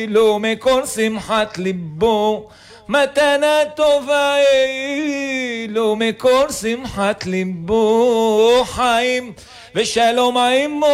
לו מכל שמחת ליבו, מתנה טובה לו מכל שמחת ליבו, חיים ושלום עמו